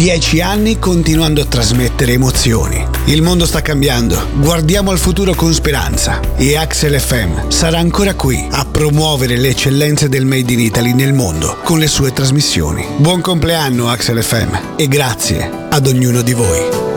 10 anni continuando a trasmettere emozioni. Il mondo sta cambiando, guardiamo al futuro con speranza e Axel FM sarà ancora qui a promuovere le eccellenze del Made in Italy nel mondo con le sue trasmissioni. Buon compleanno Axel FM e grazie ad ognuno di voi.